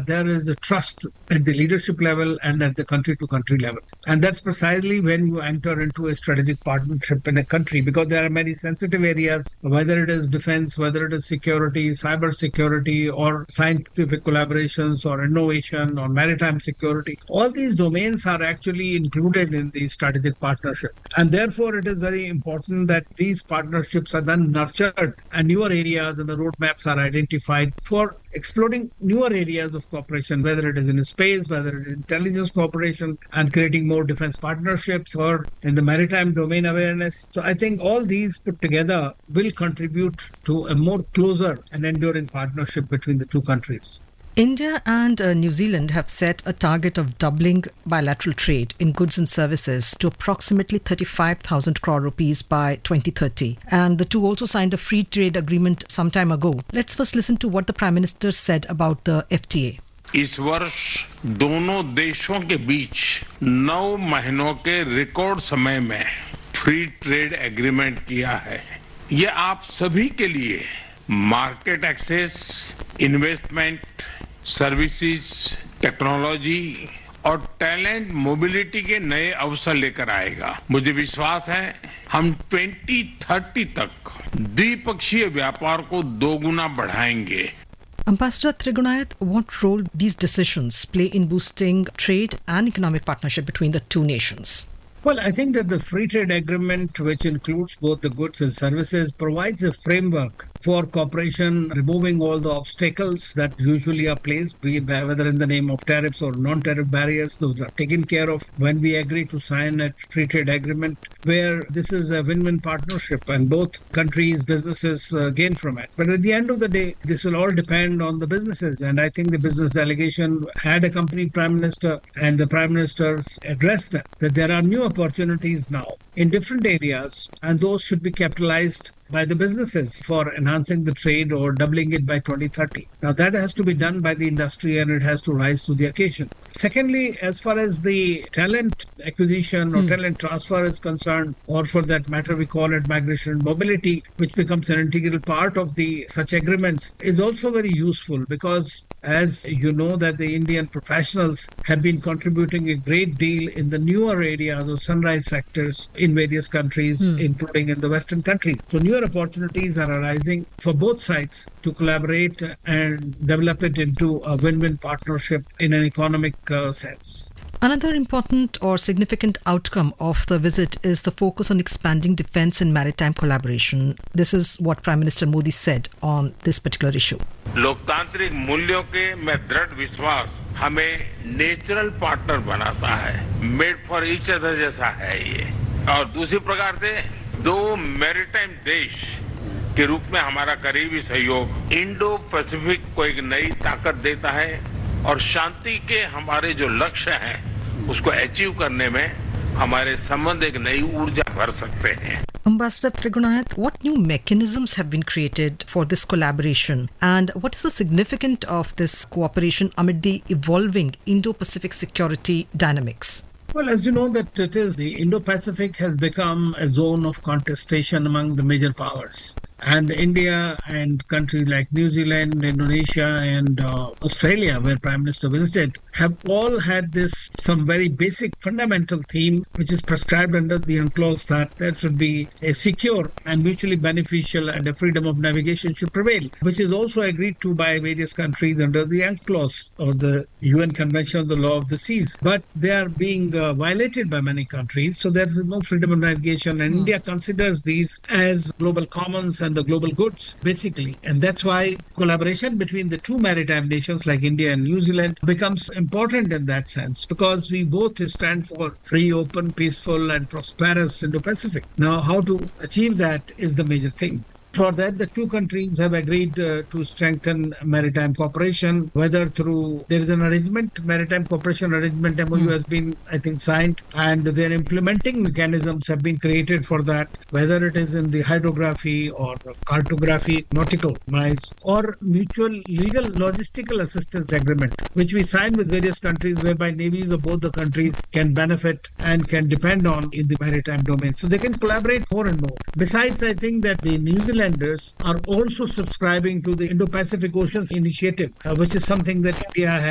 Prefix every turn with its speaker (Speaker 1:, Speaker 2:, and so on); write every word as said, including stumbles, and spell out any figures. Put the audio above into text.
Speaker 1: there is a trust at the leadership level and at the country-to-country level. And that's precisely when you enter into a strategic partnership in a country, because there are many sensitive areas, whether it is defense, whether it is security, cyber security, or scientific collaborations, or innovation, or maritime security. All these domains are actually included in the strategic partnership. And therefore, it is very important that these partnerships are then nurtured and newer areas and the roadmaps are identified for exploring newer areas of cooperation, whether it is in space, whether it is intelligence cooperation, and creating more defense partnerships, or in the maritime domain awareness. So I think all these put together will contribute to a more closer and enduring partnership between the two countries.
Speaker 2: India and uh, New Zealand have set a target of doubling bilateral trade in goods and services to approximately thirty-five thousand crore rupees by twenty thirty. And the two also signed a free trade agreement some time ago. Let's first listen to what the Prime Minister said about the F T A.
Speaker 3: इस वर्ष दोनों देशों के बीच नौ महीनों के record समय में free trade agreement किया है। ये आप सभी के लिए market access, investment, services, technology और टैलेंट मोबिलिटी के नए अवसर लेकर आएगा। मुझे विश्वास है हम ट्वेंटी थर्टी तक द्विपक्षीय व्यापार को दोगुना बढ़ाएंगे।
Speaker 2: Ambassador Trigunayat, what role these decisions play in boosting trade and economic partnership between the two nations?
Speaker 1: Well, I think that the free trade agreement, which includes both the goods and services, provides a framework for cooperation, removing all the obstacles that usually are placed, be it whether in the name of tariffs or non-tariff barriers. Those are taken care of when we agree to sign a free trade agreement, where this is a win-win partnership and both countries, businesses uh, gain from it. But at the end of the day, this will all depend on the businesses. And I think the business delegation had accompanied Prime Minister, and the Prime Minister addressed them that there are new opportunities now in different areas, and those should be capitalized by the businesses for enhancing the trade or doubling it by twenty thirty. Now that has to be done by the industry, and it has to rise to the occasion. Secondly, as far as the talent acquisition or mm. talent transfer is concerned, or for that matter we call it migration and mobility, which becomes an integral part of the such agreements, is also very useful, because as you know that the Indian professionals have been contributing a great deal in the newer areas of sunrise sectors in various countries, mm. including in the Western countries. So newer opportunities are arising for both sides to collaborate and develop it into a win-win partnership in an economic uh, sense.
Speaker 2: Another important or significant outcome of the visit is the focus on expanding defense and maritime collaboration. This is what Prime Minister Modi said on this particular issue.
Speaker 3: लोकतांत्रिक मूल्यों के मैं दृढ़ विश्वास हमें natural partner बनाता है। Made for each other जैसा है ये। और दूसरी प्रकार से दो मैरीटाइम देश के रूप में हमारा करीबी सहयोग इंडो पैसिफिक को एक नई ताकत देता है, और शांति के हमारे जो लक्ष्य हैं उसको अचीव करने में हमारे संबंध एक नई ऊर्जा भर सकते हैं।
Speaker 2: Ambassador Trigunayat, what new mechanisms have been created for this collaboration, and what is the significance of this cooperation amid the evolving Indo-Pacific security dynamics?
Speaker 1: Well, as you know, that it is the Indo-Pacific has become a zone of contestation among the major powers. And India and countries like New Zealand, Indonesia, and uh, Australia, where Prime Minister visited, have all had this some very basic fundamental theme, which is prescribed under the UNCLOS, that there should be a secure and mutually beneficial and a freedom of navigation should prevail, which is also agreed to by various countries under the UNCLOS, or the U N Convention on the Law of the Seas. But they are being uh, violated by many countries, so there is no freedom of navigation, and mm. India considers these as global commons and the global goods, basically. And that's why collaboration between the two maritime nations like India and New Zealand becomes important in that sense, because we both stand for free, open, peaceful, and prosperous Indo-Pacific. Now, how to achieve that is the major thing. For that, the two countries have agreed uh, to strengthen maritime cooperation, whether through, there is an arrangement, maritime cooperation arrangement, M O U mm. has been, I think, signed, and their implementing mechanisms have been created for that, whether it is in the hydrography or cartography, nautical miles, or mutual legal logistical assistance agreement, which we signed with various countries, whereby navies of both the countries can benefit and can depend on in the maritime domain. So they can collaborate more and more. Besides, I think that the New Zealand are also subscribing to the Indo-Pacific Ocean Initiative, uh, which is something that India has